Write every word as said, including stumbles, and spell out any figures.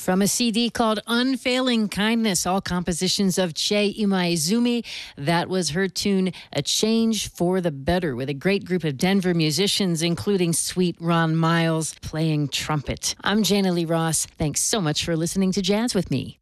From a C D called Unfailing Kindness, all compositions of Che Imaizumi. That was her tune, A Change for the Better, with a great group of Denver musicians, including sweet Ron Miles playing trumpet. I'm Jana Lee Ross. Thanks so much for listening to Jazz with Me.